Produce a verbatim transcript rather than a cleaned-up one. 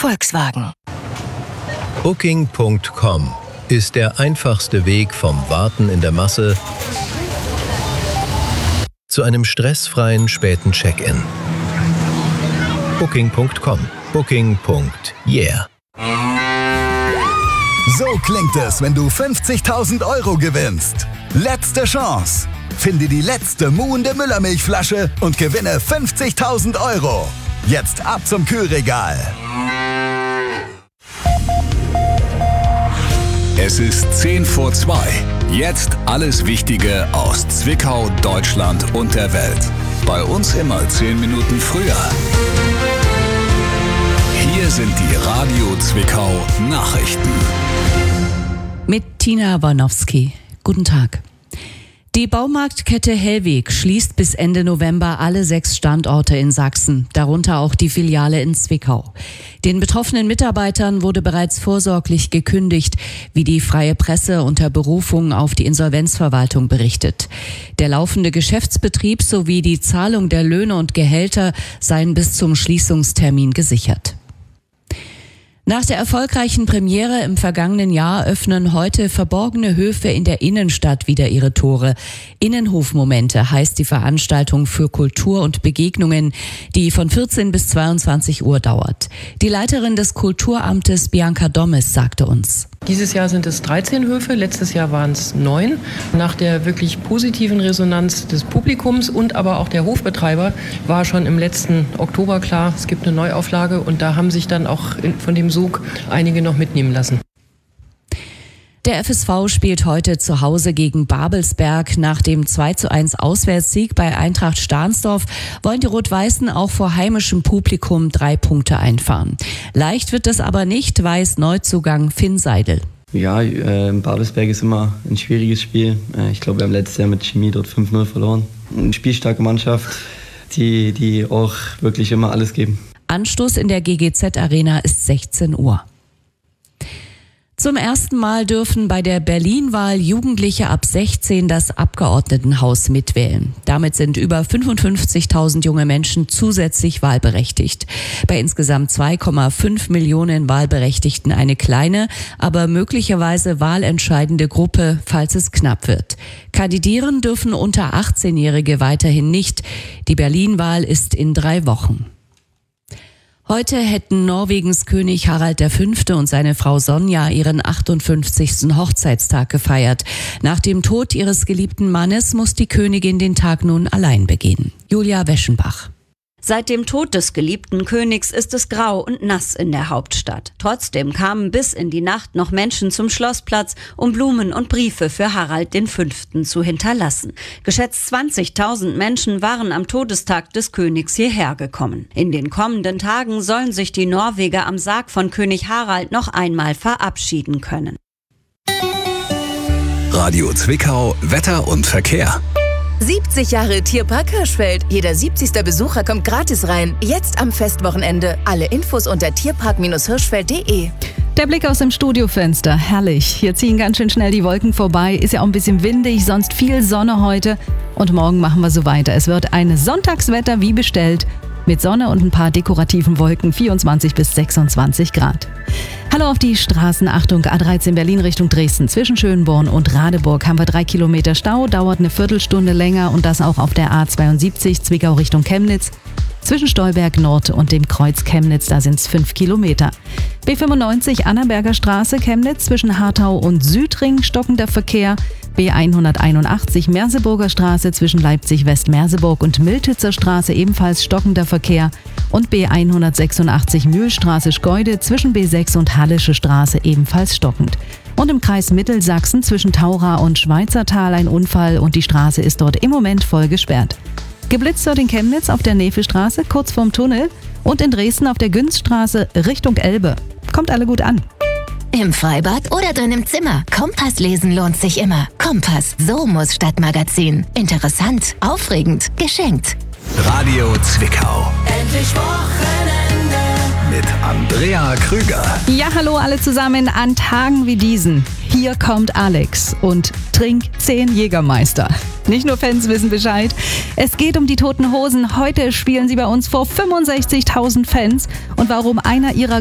Volkswagen. Booking Punkt com ist der einfachste Weg vom Warten in der Masse zu einem stressfreien späten Check-in. Booking Punkt com. Booking. Yeah. So klingt es, wenn du fünfzigtausend Euro gewinnst. Letzte Chance. Finde die letzte muhende Müllermilchflasche und gewinne fünfzigtausend Euro. Jetzt ab zum Kühlregal. Es ist zehn vor zwei. Jetzt alles Wichtige aus Zwickau, Deutschland und der Welt. Bei uns immer zehn Minuten früher. Hier sind die Radio Zwickau Nachrichten. Mit Tina Warnowski. Guten Tag. Die Baumarktkette Hellweg schließt bis Ende November alle sechs Standorte in Sachsen, darunter auch die Filiale in Zwickau. Den betroffenen Mitarbeitern wurde bereits vorsorglich gekündigt, wie die Freie Presse unter Berufung auf die Insolvenzverwaltung berichtet. Der laufende Geschäftsbetrieb sowie die Zahlung der Löhne und Gehälter seien bis zum Schließungstermin gesichert. Nach der erfolgreichen Premiere im vergangenen Jahr öffnen heute verborgene Höfe in der Innenstadt wieder ihre Tore. Innenhofmomente heißt die Veranstaltung für Kultur und Begegnungen, die von vierzehn bis zweiundzwanzig Uhr dauert. Die Leiterin des Kulturamtes Bianca Dommes sagte uns: Dieses Jahr sind es dreizehn Höfe, letztes Jahr waren es neun. Nach der wirklich positiven Resonanz des Publikums und aber auch der Hofbetreiber war schon im letzten Oktober klar, es gibt eine Neuauflage, und da haben sich dann auch von dem Sog einige noch mitnehmen lassen. Der F S V spielt heute zu Hause gegen Babelsberg. Nach dem zwei zu eins Auswärtssieg bei Eintracht Stahnsdorf wollen die Rot-Weißen auch vor heimischem Publikum drei Punkte einfahren. Leicht wird das aber nicht, weiß Neuzugang Finn Seidel. Ja, äh, Babelsberg ist immer ein schwieriges Spiel. Äh, ich glaube, wir haben letztes Jahr mit Chemie dort fünf null verloren. Eine spielstarke Mannschaft, die, die auch wirklich immer alles geben. Anstoß in der G G Z-Arena ist sechzehn Uhr. Zum ersten Mal dürfen bei der Berlin-Wahl Jugendliche ab sechzehn das Abgeordnetenhaus mitwählen. Damit sind über fünfundfünfzigtausend junge Menschen zusätzlich wahlberechtigt. Bei insgesamt zwei Komma fünf Millionen Wahlberechtigten eine kleine, aber möglicherweise wahlentscheidende Gruppe, falls es knapp wird. Kandidieren dürfen unter achtzehnjährige weiterhin nicht. Die Berlin-Wahl ist in drei Wochen. Heute hätten Norwegens König Harald der Fünfte und seine Frau Sonja ihren achtundfünfzigsten Hochzeitstag gefeiert. Nach dem Tod ihres geliebten Mannes muss die Königin den Tag nun allein begehen. Julia Weschenbach. Seit dem Tod des geliebten Königs ist es grau und nass in der Hauptstadt. Trotzdem kamen bis in die Nacht noch Menschen zum Schlossplatz, um Blumen und Briefe für Harald den Fünften zu hinterlassen. Geschätzt zwanzigtausend Menschen waren am Todestag des Königs hierher gekommen. In den kommenden Tagen sollen sich die Norweger am Sarg von König Harald noch einmal verabschieden können. Radio Zwickau, Wetter und Verkehr. siebzig Jahre Tierpark Hirschfeld. Jeder siebzigste Besucher kommt gratis rein. Jetzt am Festwochenende. Alle Infos unter tierpark Hirschfeld punkt de. Der Blick aus dem Studiofenster, herrlich. Hier ziehen ganz schön schnell die Wolken vorbei. Ist ja auch ein bisschen windig, sonst viel Sonne heute. Und morgen machen wir so weiter. Es wird ein Sonntagswetter wie bestellt. Mit Sonne und ein paar dekorativen Wolken, vierundzwanzig bis sechsundzwanzig Grad. Hallo auf die Straßen, Achtung, A dreizehn Berlin Richtung Dresden. Zwischen Schönborn und Radeburg haben wir drei Kilometer Stau, dauert eine Viertelstunde länger, und das auch auf der A zweiundsiebzig Zwickau Richtung Chemnitz. Zwischen Stolberg Nord und dem Kreuz Chemnitz, da sind es fünf Kilometer. B fünfundneunzig Annaberger Straße Chemnitz zwischen Hartau und Südring stockender Verkehr. B hunderteinundachtzig Merseburger Straße zwischen Leipzig-West-Merseburg und Miltitzer Straße ebenfalls stockender Verkehr. Und B hundertsechsundachtzig Mühlstraße Schkeudde zwischen B sechs und Hallische Straße ebenfalls stockend. Und im Kreis Mittelsachsen zwischen Taura und Schweizertal ein Unfall, und die Straße ist dort im Moment voll gesperrt. Geblitzt dort in Chemnitz auf der Nefelstraße kurz vorm Tunnel und in Dresden auf der Günzstraße Richtung Elbe. Kommt alle gut an. Im Freibad oder drin im Zimmer. Kompass lesen lohnt sich immer. Kompass, so muss Stadtmagazin. Interessant, aufregend, geschenkt. Radio Zwickau. Endlich Wochenende. Mit Andrea Krüger. Ja, hallo alle zusammen an Tagen wie diesen. Hier kommt Alex und trink zehn Jägermeister. Nicht nur Fans wissen Bescheid. Es geht um die Toten Hosen. Heute spielen sie bei uns vor fünfundsechzigtausend Fans. Und warum einer ihrer